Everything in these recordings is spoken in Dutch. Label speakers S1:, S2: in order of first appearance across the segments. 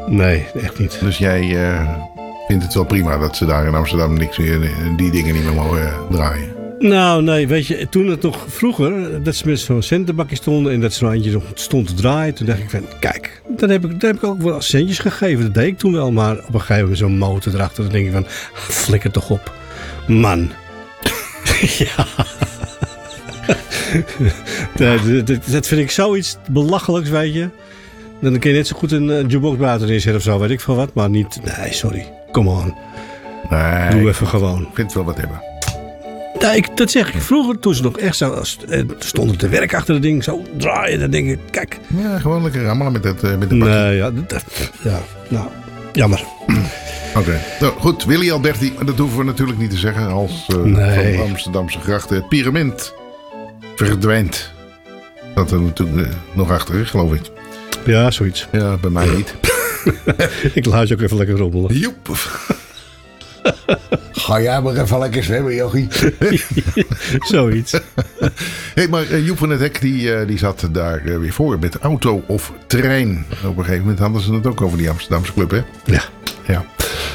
S1: Nee, echt niet.
S2: Dus jij vindt het wel prima dat ze daar in Amsterdam die dingen niet meer mogen draaien?
S1: Nou, nee, weet je, toen het nog vroeger, dat ze met zo'n centenbakje stonden en dat zo'n eindje nog stond te draaien, toen dacht ik van, kijk, dan heb ik ook wel centjes gegeven. Dat deed ik toen wel, maar op een gegeven moment zo'n motor erachter, dan denk ik van, flikker toch op. Man. Ja. Dat vind ik zoiets belachelijks, weet je. Dan kun je net zo goed een jukebox buiten inzetten of zo, weet ik veel wat. Maar niet, nee, sorry, come on.
S2: Nee,
S1: doe even gewoon.
S2: Ik vind het wel wat hebben.
S1: Nee, dat zeg ik. Vroeger, toen ze nog echt zo stonden te werk achter het ding, zo draaien, dan denk ik, kijk.
S2: Ja, gewoon lekker rammelen met de bakje.
S1: Nee, ja, nou, jammer.
S2: Oké. Nou, goed, Willy Alberti, dat hoeven we natuurlijk niet te zeggen als van de Amsterdamse grachten. Het Pyramid verdwijnt. Dat er natuurlijk nog achter is, geloof ik.
S1: Ja, zoiets.
S2: Ja, bij mij niet.
S1: Ik laat je ook even lekker rommelen.
S2: Joep.
S3: Ga jij maar even lekker zwemmen, jochie.
S1: Zoiets.
S2: Hey, maar Joep van het Hek die zat daar weer voor met auto of trein. Op een gegeven moment hadden ze het ook over die Amsterdamse club, hè?
S1: Ja.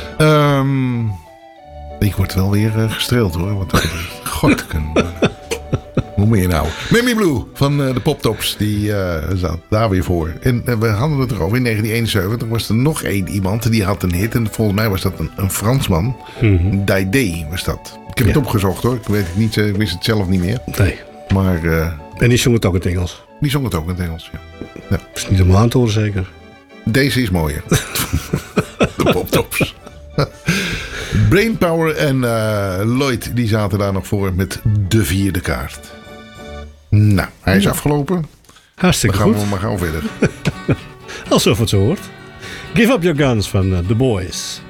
S2: Ik word wel weer gestreeld, hoor. Want, god, hoe moet je nou? Mammy Blue van de Poptops, die zat daar weer voor. En we hadden het erover. In 1971 was er nog iemand die had een hit. En volgens mij was dat een Fransman. Mm-hmm. Daidé was dat. Ik heb het opgezocht, hoor. Ik wist het zelf niet meer.
S1: Nee.
S2: Maar,
S1: en die zong het ook in het Engels?
S2: Die zong het ook in het Engels, ja.
S1: Dat is niet helemaal aan te horen, zeker.
S2: Deze is mooier. De Poptops. Brainpower en Lloyd die zaten daar nog voor met de vierde kaart. Nou, hij is afgelopen.
S1: Hartstikke
S2: goed. Dan
S1: goed.
S2: gaan we maar gauw verder.
S1: Alsof het zo hoort. Give Up Your Guns van The Boys.